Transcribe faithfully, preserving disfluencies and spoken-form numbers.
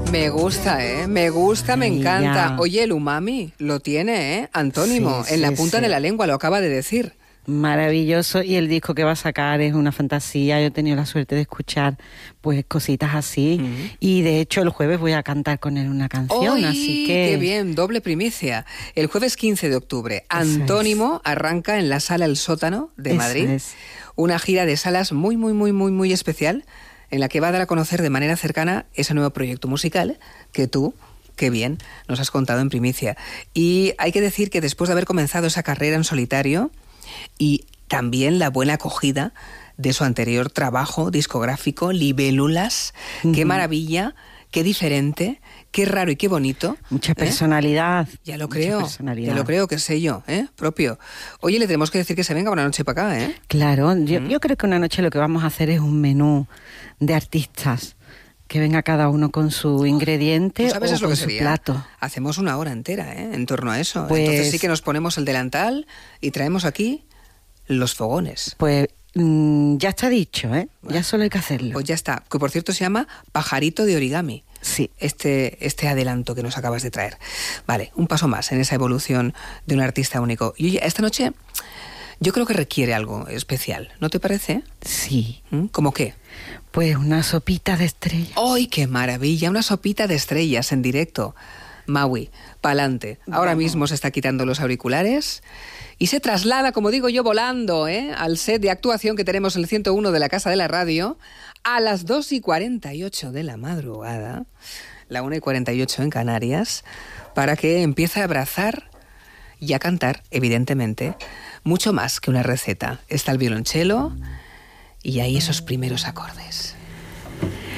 Me gusta, ¿eh? Me gusta, me Ay, encanta. ya. Oye, el umami lo tiene, ¿eh? Antónimo, Sí, en la sí, punta sí. de la lengua, lo acaba de decir. Maravilloso, y el disco que va a sacar es una fantasía. Yo he tenido la suerte de escuchar pues cositas así, Mm. y de hecho el jueves voy a cantar con él una canción, ¡Ay, así que qué bien! Doble primicia. El jueves quince de octubre, Eso Antónimo arranca en la Sala El Sótano de Eso Madrid es. una gira de salas muy, muy, muy, muy, muy especial, en la que va a dar a conocer de manera cercana ese nuevo proyecto musical que tú, qué bien, nos has contado en primicia. Y hay que decir que después de haber comenzado esa carrera en solitario y también la buena acogida de su anterior trabajo discográfico, Libélulas, qué Ujú. maravilla, qué diferente, qué raro y qué bonito. mucha ¿eh? personalidad. Ya lo mucha creo, personalidad. ya lo creo, qué sé yo, ¿eh? Propio. Oye, le tenemos que decir que se venga una noche para acá, ¿eh? Claro, yo, Mm. yo creo que una noche lo que vamos a hacer es un menú de artistas, que venga cada uno con su ingrediente ¿Tú sabes o es lo con que su sería? plato. Hacemos una hora entera, ¿eh? En torno a eso. Pues- Entonces sí que nos ponemos el delantal y traemos aquí los fogones. Pues mm, ya está dicho, ¿eh? Ya solo hay que hacerlo. Pues ya está. Que por cierto se llama Pajarito de Origami. Sí. Este, este adelanto que nos acabas de traer. Vale, un paso más en esa evolución de un artista único. Y oye, esta noche yo creo que requiere algo especial, ¿no te parece? Sí. ¿Mm? ¿Cómo qué? Pues una sopita de estrella. ¡Ay, qué maravilla! Una sopita de estrellas en directo. Maui, pa'lante. Ahora Vamos. mismo se está quitando los auriculares y se traslada, como digo yo, volando, ¿eh? al set de actuación que tenemos en el ciento uno de la Casa de la Radio a las dos y cuarenta y ocho de la madrugada, la una y cuarenta y ocho en Canarias, para que empiece a abrazar y a cantar, evidentemente, mucho más que una receta. Está el violonchelo y ahí esos primeros acordes.